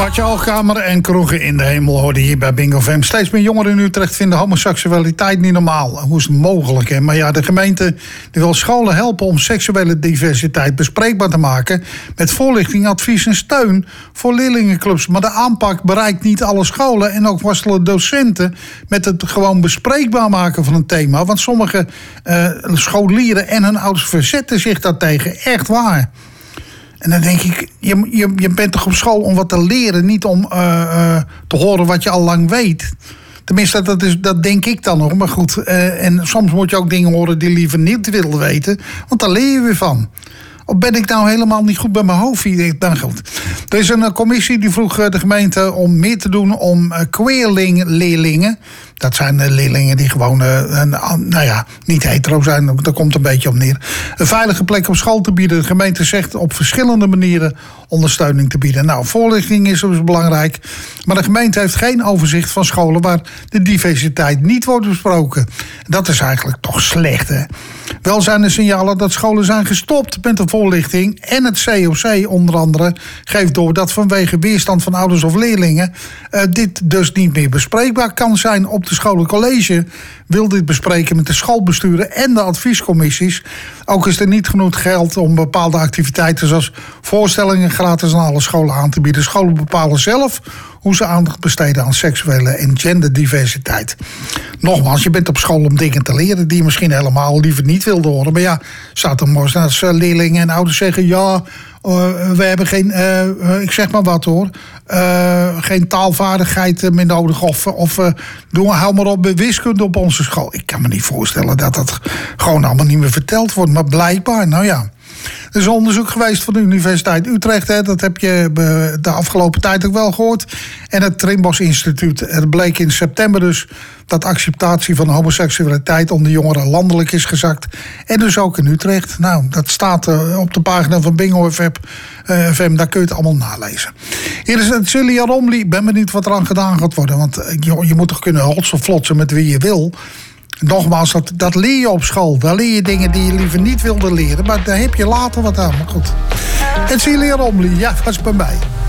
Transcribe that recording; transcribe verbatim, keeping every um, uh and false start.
Hartje Alkamer en kroegen in de hemel hoorden hier bij Bingo F M. Steeds meer jongeren in Utrecht vinden homoseksualiteit niet normaal. Hoe is het mogelijk? Hè? Maar ja, de gemeente die wil scholen helpen om seksuele diversiteit bespreekbaar te maken met voorlichting, advies en steun voor leerlingenclubs. Maar de aanpak bereikt niet alle scholen en ook worstelen docenten met het gewoon bespreekbaar maken van een thema. Want sommige uh, scholieren en hun ouders verzetten zich daartegen. Echt waar. En dan denk ik, je, je, je bent toch op school om wat te leren, niet om uh, uh, te horen wat je al lang weet. Tenminste, dat, is, dat denk ik dan nog. Maar goed, uh, en soms moet je ook dingen horen die je liever niet wilde weten. Want daar leer je weer van. Of ben ik nou helemaal niet goed bij mijn hoofd? Dan goed. Er is een commissie die vroeg de gemeente om meer te doen om queerling-leerlingen. Dat zijn leerlingen die gewoon, uh, nou ja, niet hetero zijn. Daar komt een beetje op neer. Een veilige plek op school te bieden. De gemeente zegt op verschillende manieren ondersteuning te bieden. Nou, voorlichting is dus belangrijk. Maar de gemeente heeft geen overzicht van scholen waar de diversiteit niet wordt besproken. Dat is eigenlijk toch slecht, hè? Wel zijn er signalen dat scholen zijn gestopt met de voorlichting. En het C O C onder andere geeft door dat vanwege weerstand van ouders of leerlingen uh, dit dus niet meer bespreekbaar kan zijn op de scholencollege. Wil dit bespreken met de schoolbesturen en de adviescommissies. Ook is er niet genoeg geld om bepaalde activiteiten zoals voorstellingen gratis aan alle scholen aan te bieden. Scholen bepalen zelf hoe ze aandacht besteden aan seksuele en genderdiversiteit. Nogmaals, je bent op school om dingen te leren die je misschien helemaal liever niet wilde horen. Maar ja, zou toch mooi zijn als leerlingen en ouders zeggen, ja, Uh, we hebben geen, uh, uh, ik zeg maar wat hoor, uh, geen taalvaardigheid meer nodig. Of, of uh, doen, hou maar op bij wiskunde op onze school. Ik kan me niet voorstellen dat dat gewoon allemaal niet meer verteld wordt. Maar blijkbaar, nou ja. Er is een onderzoek geweest van de Universiteit Utrecht. Hè, dat heb je de afgelopen tijd ook wel gehoord. En het Trimbos Instituut. Het bleek in september dus dat acceptatie van homoseksualiteit onder jongeren landelijk is gezakt. En dus ook in Utrecht. Nou, dat staat uh, op de pagina van Bingo F M. Daar kun je het allemaal nalezen. Hier is het Celia Romli. Ik ben benieuwd wat er aan gedaan gaat worden. Want uh, je, je moet toch kunnen hotsen flotsen met wie je wil. Nogmaals, dat, dat leer je op school. Daar leer je dingen die je liever niet wilde leren. Maar daar heb je later wat aan. Maar goed. Het Celia Romli, ja, was bij mij.